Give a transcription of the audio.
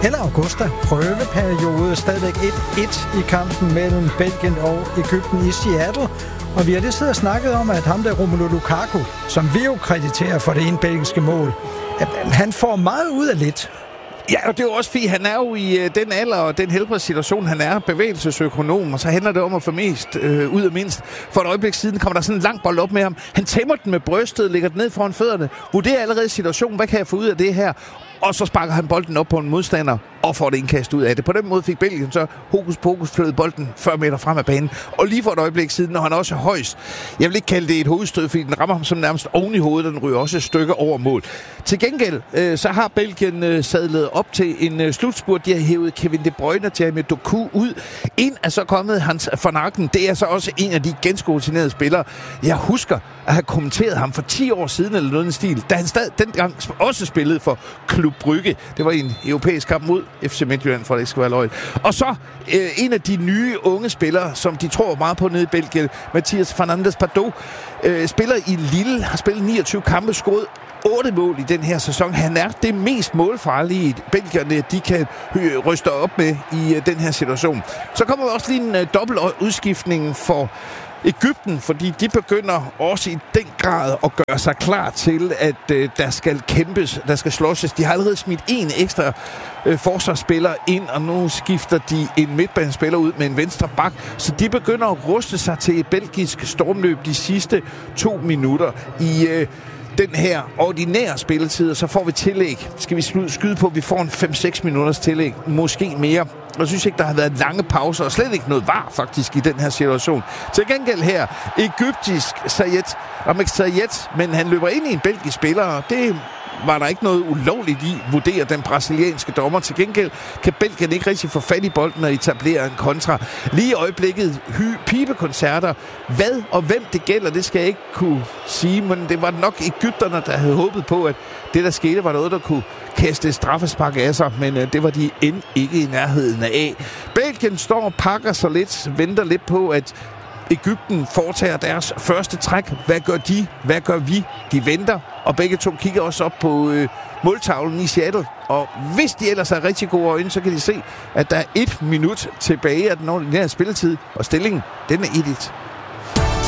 eller Augusta. Prøveperiode, stadigvæk 1-1 i kampen mellem Belgien og Egypten i Seattle. Og vi har lige siddet og snakket om, at ham der Romelu Lukaku, som vi jo krediterer for det ene belgiske mål, han får meget ud af lidt. Ja, og det er jo også fordi, han er jo i den alder og den helbredssituation, han er bevægelsesøkonom, og så handler det om at få mest ud af mindst. For et øjeblik siden kommer der sådan en lang bold op med ham. Han tæmmer den med brystet, lægger den ned foran fødderne, vurderer allerede situationen, hvad kan jeg få ud af det her? Og så sparker han bolden op på en modstander og får det indkast ud af det. På den måde fik Belgien så hokus pokus flyttet bolden 40 meter frem af banen. Og lige for et øjeblik siden, når han også er højst, jeg vil ikke kalde det et hovedstød, fordi den rammer ham som nærmest oven i hovedet, og den ryger også et stykke over mål. Til gengæld, så har Belgien sadlet op til en slutspurt. De har hævet Kevin De Bruyne og Jeremy Doku ud. En er så kommet Hans van Aken. Det er så også en af de ganske rutinerede spillere. Jeg husker at have kommenteret ham for 10 år siden, eller noget i stil, da han dengang også spillede for Klub Brygge. Det var en europæisk kamp mod FC Midtjylland, for at det ikke skal være løgn. Og så en af de nye unge spillere, som de tror meget på nede i Belgien, Mathias Fernandes Pardo, spiller i Lille, har spillet 29 kampe, scoret 8 mål i den her sæson. Han er det mest målfarlige, belgierne de kan ryste op med i den her situation. Så kommer også lige en dobbelt udskiftning for Egypten, fordi de begynder også i den grad at gøre sig klar til, at der skal kæmpes, der skal slåsses. De har allerede smidt en ekstra forsvarsspiller ind, og nu skifter de en midtbanespiller ud med en venstre bak. Så de begynder at ruste sig til et belgisk stormløb de sidste 2 minutter i den her ordinære spilletid, og så får vi tillæg. Skal vi skyde på, at vi får en 5-6 minutters tillæg, måske mere. Jeg synes ikke, der har været lange pauser, og slet ikke noget var faktisk i den her situation. Til gengæld her, egyptisk Ramek Sayed, men han løber ind i en belgisk spiller, og det var der ikke noget ulovligt i, vurderer den brasilianske dommer. Til gengæld kan Belgien ikke rigtig få fat i bolden og etablere en kontra. Lige i øjeblikket pibekoncerter. Hvad og hvem det gælder, det skal jeg ikke kunne sige, men det var nok egypterne, der havde håbet på, at det, der skete, var noget, der kunne kaste straffespark af sig, men det var de end ikke i nærheden af. Belgien står og pakker sig lidt, venter lidt på, at Egypten foretager deres første træk. Hvad gør de? Hvad gør vi? De venter, og begge to kigger også op på måltavlen i Seattle. Og hvis de ellers er rigtig gode øjne, så kan de se, at der er 1 minut tilbage af den ordinære spilletid, og stillingen, den er 1-1.